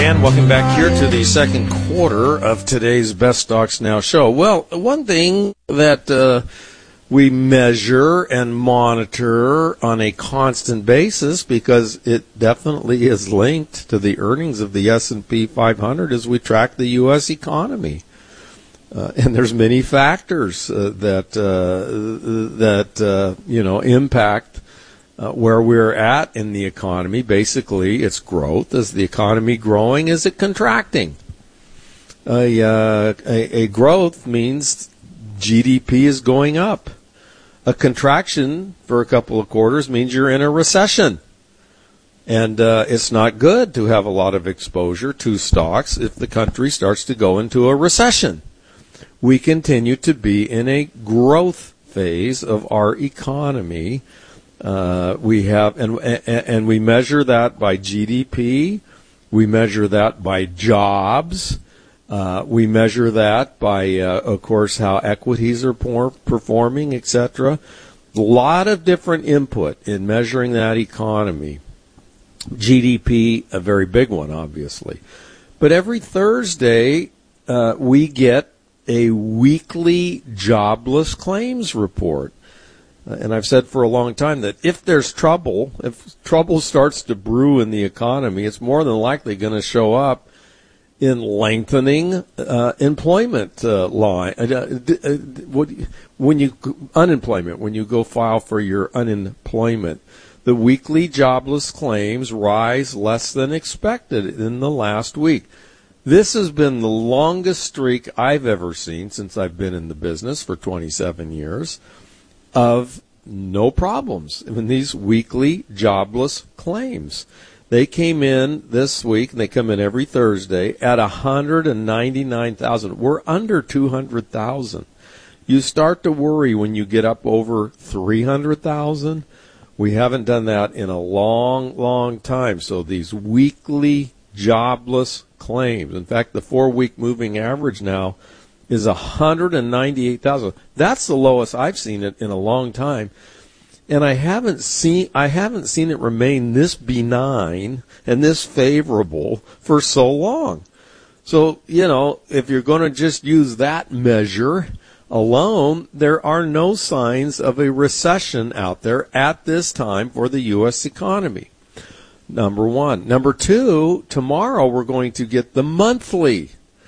Dan. Welcome back here to the second quarter of today's Best Stocks Now show. Well, one thing that we measure and monitor on a constant basis, because it definitely is linked to the earnings of the S&P 500, is we track the U.S. economy. And there's many factors that impact where we're at in the economy. Basically, it's growth. Is the economy growing? Is it contracting? A growth means GDP is going up. A contraction for a couple of quarters means you're in a recession. And it's not good to have a lot of exposure to stocks if the country starts to go into a recession. We continue to be in a growth phase of our economy. We have, and we measure that by GDP. We measure that by jobs. We measure that by, of course, how equities are performing, etc. A lot of different input in measuring that economy. GDP, a very big one, obviously. But every Thursday, we get a weekly jobless claims report. And I've said for a long time that if trouble starts to brew in the economy, it's more than likely going to show up in lengthening employment line. When you go file for your unemployment, the weekly jobless claims rise less than expected in the last week. This has been the longest streak I've ever seen since I've been in the business for 27 years of no problems in these weekly jobless claims. They came in this week, and they come in every Thursday, at 199,000. We're under 200,000. You start to worry when you get up over 300,000. We haven't done that in a long, long time. So these weekly jobless claims. In fact, the 4-week moving average now is 198,000. That's the lowest I've seen it in a long time. And I haven't seen it remain this benign and this favorable for so long. So, if you're going to just use that measure alone, there are no signs of a recession out there at this time for the U.S. economy. Number one. Number two, tomorrow we're going to get the monthly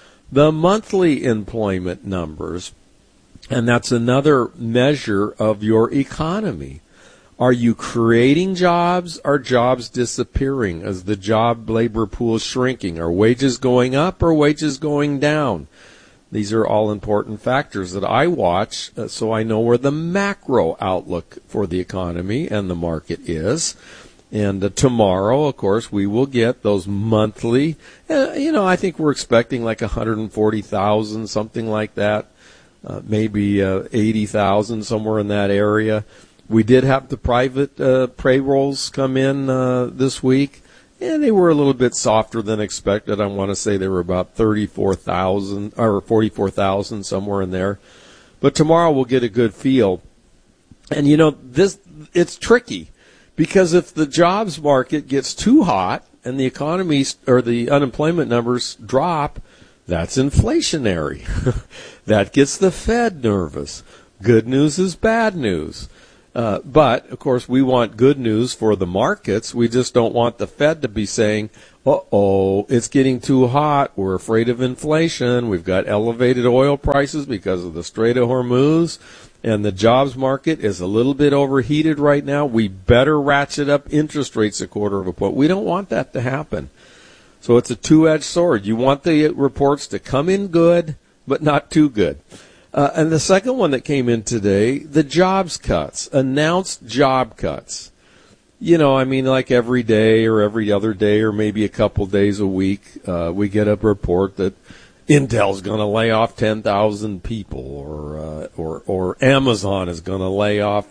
employment numbers, and that's another measure of your economy. Are you creating jobs? Are jobs disappearing as the job labor pool is shrinking? Are wages going up or wages going down? These are all important factors that I watch so I know where the macro outlook for the economy and the market is. And tomorrow, of course, we will get those monthly. I think we're expecting like 140,000, something like that, maybe 80,000, somewhere in that area. We did have the private payrolls come in this week, and they were a little bit softer than expected. I want to say they were about 34,000 or 44,000, somewhere in there. But tomorrow we'll get a good feel. And it's tricky. Because if the jobs market gets too hot and the economy or the unemployment numbers drop, that's inflationary. That gets the Fed nervous. Good news is bad news. But, of course, we want good news for the markets. We just don't want the Fed to be saying, uh-oh, it's getting too hot. We're afraid of inflation. We've got elevated oil prices because of the Strait of Hormuz. And the jobs market is a little bit overheated right now. We better ratchet up interest rates a quarter of a point. We don't want that to happen. So it's a two-edged sword. You want the reports to come in good, but not too good. And the second one that came in today, the jobs cuts, announced job cuts. Like every day or every other day or maybe a couple days a week, we get a report that Intel's going to lay off 10,000 people, or Amazon is going to lay off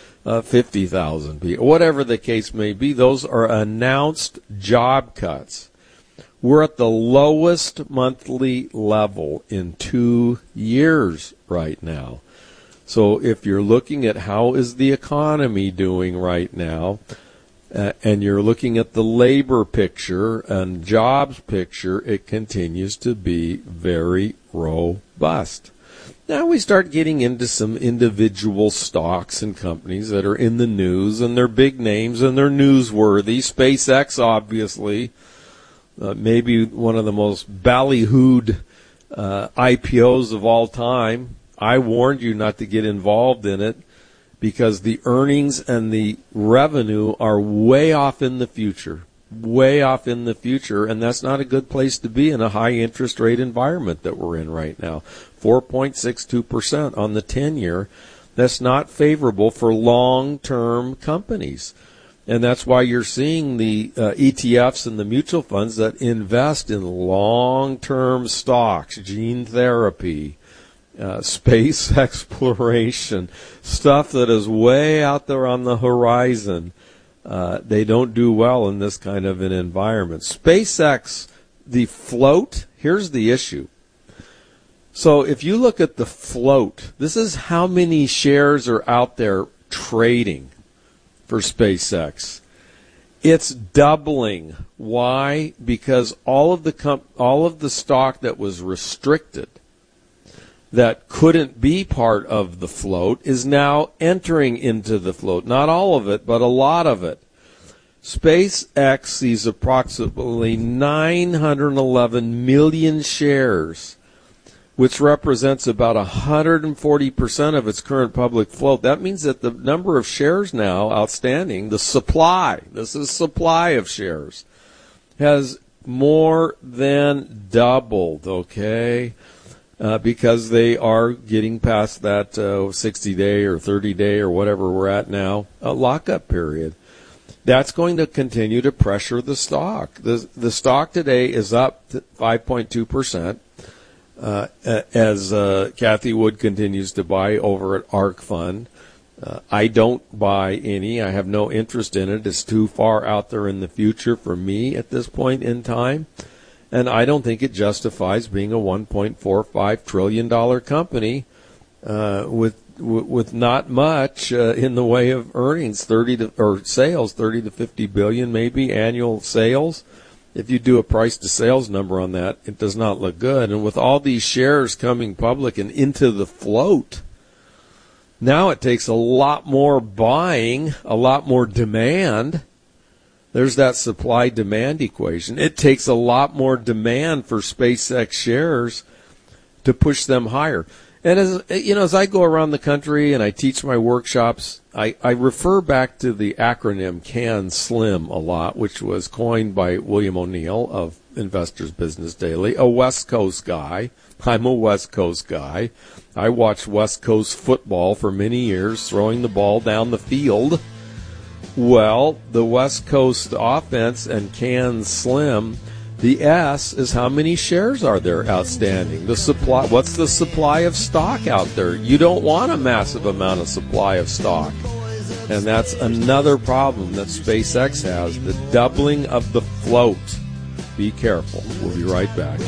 50,000 people. Whatever the case may be, those are announced job cuts. We're at the lowest monthly level in 2 years right now. So if you're looking at how is the economy doing right now, and you're looking at the labor picture and jobs picture, it continues to be very robust. Now we start getting into some individual stocks and companies that are in the news, and they're big names and they're newsworthy. SpaceX, obviously, maybe one of the most ballyhooed IPOs of all time. I warned you not to get involved in it because the earnings and the revenue are way off in the future. Way off in the future, and that's not a good place to be in a high interest rate environment that we're in right now. 4.62% on the 10-year. That's not favorable for long-term companies. And that's why you're seeing the ETFs and the mutual funds that invest in long-term stocks, gene therapy, space exploration, stuff that is way out there on the horizon. They don't do well in this kind of an environment. SpaceX, the float, here's the issue. So if you look at the float, this is how many shares are out there trading for SpaceX. It's doubling. Why? Because all of the stock that was restricted, that couldn't be part of the float, is now entering into the float. Not all of it, but a lot of it. SpaceX sees approximately 911 million shares, which represents about 140% of its current public float. That means that the number of shares now outstanding, the supply, this is supply of shares, has more than doubled, okay? Because they are getting past that 60-day or 30-day or whatever we're at now, a lockup period. That's going to continue to pressure the stock. The stock today is up 5.2%. As Kathy Wood continues to buy over at ARK Fund. I don't buy any. I have no interest in it. It's too far out there in the future for me at this point in time. And I don't think it justifies being a $1.45 trillion company with not much in the way of earnings, sales, 30 to 50 billion maybe annual sales. If you do a price to sales number on that, it does not look good. And with all these shares coming public and into the float, now it takes a lot more buying, a lot more demand. There's that supply-demand equation. It takes a lot more demand for SpaceX shares to push them higher. And as I go around the country and I teach my workshops, I refer back to the acronym CAN-SLIM a lot, which was coined by William O'Neill of Investors Business Daily, a West Coast guy. I'm a West Coast guy. I watched West Coast football for many years, throwing the ball down the field. Well, the West Coast offense and CAN-SLIM, the S is how many shares are there outstanding. The supply, what's the supply of stock out there? You don't want a massive amount of supply of stock. And that's another problem that SpaceX has, the doubling of the float. Be careful. We'll be right back.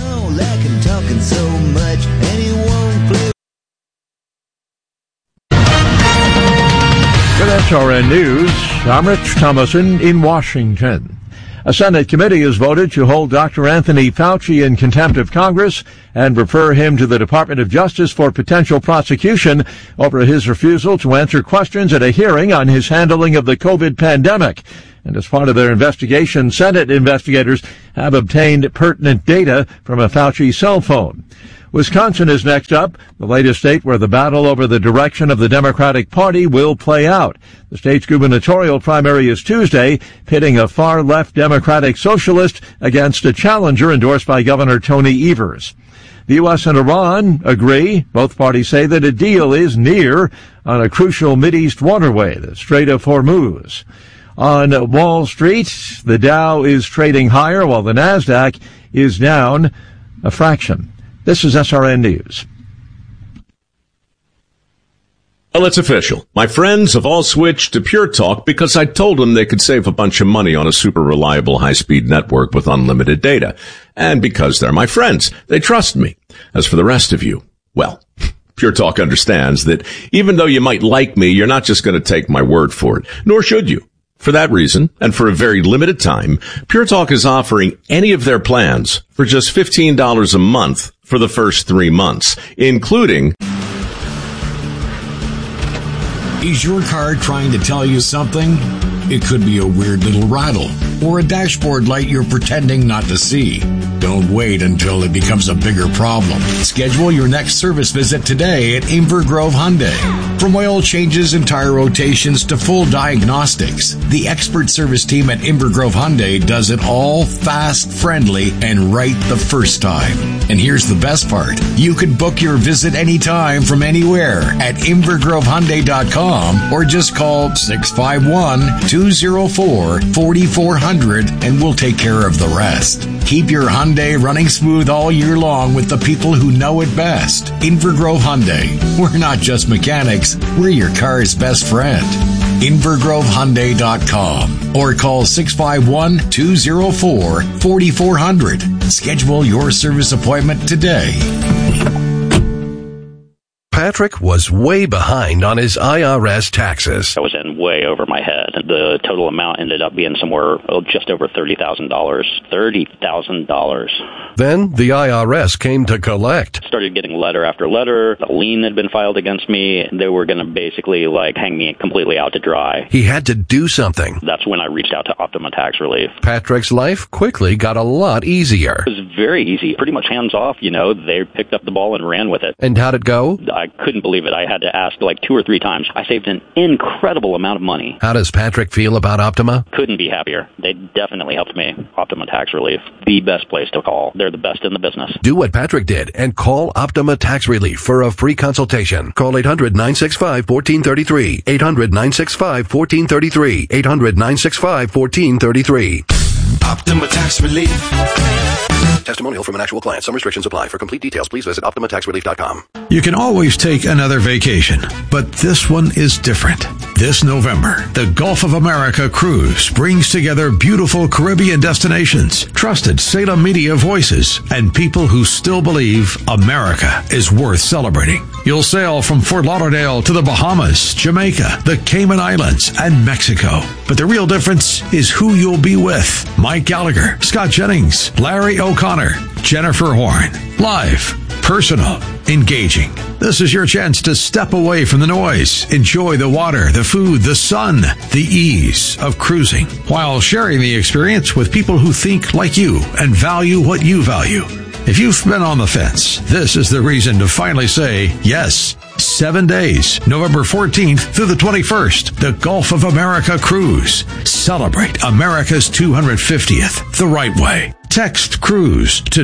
With SRN News, I'm Rich Thomason in Washington. A Senate committee has voted to hold Dr. Anthony Fauci in contempt of Congress and refer him to the Department of Justice for potential prosecution over his refusal to answer questions at a hearing on his handling of the COVID pandemic. And as part of their investigation, Senate investigators have obtained pertinent data from a Fauci cell phone. Wisconsin is next up, the latest state where the battle over the direction of the Democratic Party will play out. The state's gubernatorial primary is Tuesday, pitting a far-left Democratic socialist against a challenger endorsed by Governor Tony Evers. The U.S. and Iran agree. Both parties say that a deal is near on a crucial Mideast waterway, the Strait of Hormuz. On Wall Street, the Dow is trading higher while the Nasdaq is down a fraction. This is SRN News. Well, it's official. My friends have all switched to Pure Talk because I told them they could save a bunch of money on a super reliable high-speed network with unlimited data. And because they're my friends, they trust me. As for the rest of you, well, Pure Talk understands that even though you might like me, you're not just going to take my word for it, nor should you. For that reason, and for a very limited time, Pure Talk is offering any of their plans for just $15 a month for the first 3 months, including... Is your car trying to tell you something? It could be a weird little rattle or a dashboard light you're pretending not to see. Don't wait until it becomes a bigger problem. Schedule your next service visit today at Inver Grove Hyundai. From oil changes and tire rotations to full diagnostics, the expert service team at Inver Grove Hyundai does it all fast, friendly, and right the first time. And here's the best part. You can book your visit anytime from anywhere at InvergroveHyundai.com or just call 651-204-4400 and we'll take care of the rest. Keep your Hyundai running smooth all year long with the people who know it best. Inver Grove Hyundai. We're not just mechanics, we're your car's best friend. InvergroveHyundai.com or call 651-204-4400. Schedule your service appointment today. Patrick was way behind on his IRS taxes. I was in way over my head. The total amount ended up being somewhere just over $30,000. $30,000. Then the IRS came to collect. Started getting letter after letter. A lien had been filed against me. They were going to basically hang me completely out to dry. He had to do something. That's when I reached out to Optima Tax Relief. Patrick's life quickly got a lot easier. It was very easy, pretty much hands off. They picked up the ball and ran with it. And how'd it go? I couldn't believe it. I had to ask 2 or 3 times. I saved an incredible amount of money. How does Patrick feel about Optima? Couldn't be happier. They definitely helped me. Optima Tax Relief, the best place to call. They're the best in the business. Do what Patrick did and call Optima Tax Relief for a free consultation. Call 800-965-1433. 800-965-1433. 800-965-1433. Optima Tax Relief. Testimonial from an actual client. Some restrictions apply. For complete details, please visit OptimaTaxRelief.com. You can always take another vacation, but this one is different. This November, the Gulf of America Cruise brings together beautiful Caribbean destinations, trusted Salem media voices, and people who still believe America is worth celebrating. You'll sail from Fort Lauderdale to the Bahamas, Jamaica, the Cayman Islands, and Mexico. But the real difference is who you'll be with. Mike Gallagher, Scott Jennings, Larry O'Connor, Jennifer Horn. Live, personal, engaging. This is your chance to step away from the noise, enjoy the water, the food, the sun, the ease of cruising, while sharing the experience with people who think like you and value what you value. If you've been on the fence, this is the reason to finally say yes. 7 days, November 14th through the 21st, the Gulf of America Cruise. Celebrate America's 250th the right way. Text CRUISE to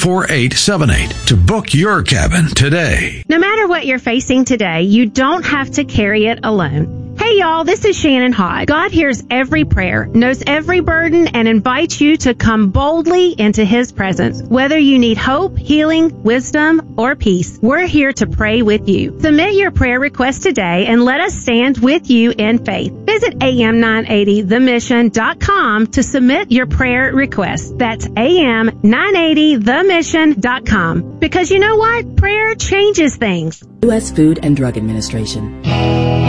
94878 to book your cabin today. No matter what you're facing today, you don't have to carry it alone. Hey y'all, this is Shannon Hodge. God hears every prayer, knows every burden, and invites you to come boldly into His presence. Whether you need hope, healing, wisdom, or peace, we're here to pray with you. Submit your prayer request today and let us stand with you in faith. Visit am980themission.com to submit your prayer request. That's am980themission.com. Because you know what? Prayer changes things. U.S. Food and Drug Administration.